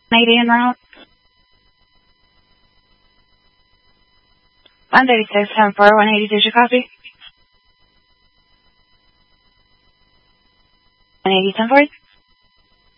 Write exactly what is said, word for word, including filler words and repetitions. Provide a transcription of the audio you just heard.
eighty en route. one thirty-six, ten four, one eighty, did you copy? one eighty, ten four.